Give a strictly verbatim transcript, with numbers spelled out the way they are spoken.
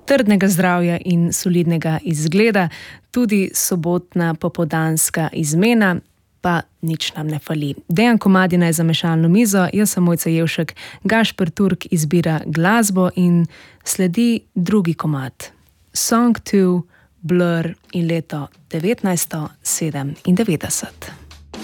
trdnega zdravja in solidnega izgleda, tudi sobotna popoldanska izmena, pa nič nam ne fali. Dejan Komadina je za mešalno mizo, jaz sem Mojca Jevšek, Gašper Turk izbira glasbo in sledi drugi komad. Song dva, Blur in leto devetnajststo sedemindevetdeset.